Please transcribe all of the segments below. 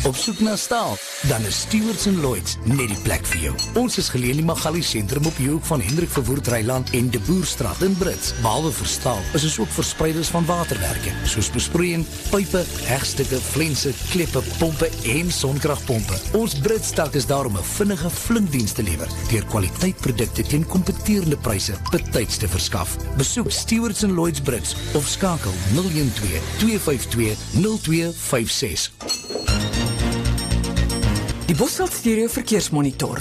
Op soek na staal? Dan is Stewards & Lloyds net die plek vir jou. Ons is geleë in die Magali sentrum op die hoek van Hendrik Verwoerd Reiland en De Boerstraat in Brits. Behalwe vir staal is ons ook verspreiders van waterwerke, soos besproeiing, pype, hegstukke, flense, kleppe, pompe en sonkragpompe. Ons Brits tak is daar om 'n vinnige flinkdiens te lewer, deur kwaliteitprodukte teen kompeterende pryse betyds te verskaf. Besoek Stewards & Lloyds Brits of skakel 012 252 0256. Die Bosveld Stereo Verkeersmonitor.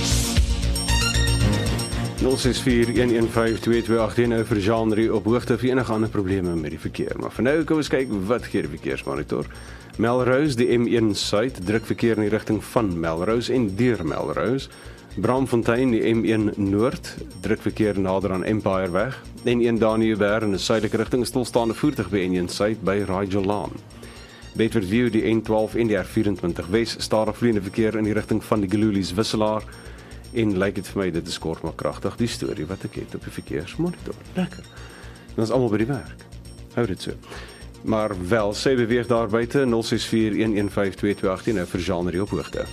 0641152218 nou vir Jean-Marie op hoogte vir enige ander probleme met die verkeer. Maar vir nou kom ons kyk wat gee die verkeersmonitor. Melrose, die M1 Suid, druk verkeer in die rigting van Melrose en deur Melrose. Braamfontein, die M1 Noord, druk verkeer nader aan Empireweg. N1 Daniëberg in 'n suidelike rigting, stilstaande voertuig by N1 Suid by Rigel Laan. Bedford View, die N12 en die R24 Wes, stadig vloeiende verkeer in die rigting van die Gelulies Wisselaar. En lyk dit vir my, dit is kort maar kragtig, die storie wat ek het op die verkeersmonitor. Lekker. En ons almal by die werk. Hou dit so. Maar wel, sy beweeg daar buite, 0641152218, nou vir Jean-Marie op hoogte.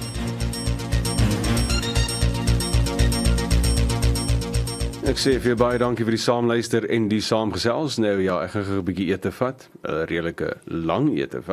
Ek sê vir jou baie dankie vir die saamluister en die saamgesels. Nou ja, ek gaan 'n bietjie ete vat, 'n redelike lang ete vat.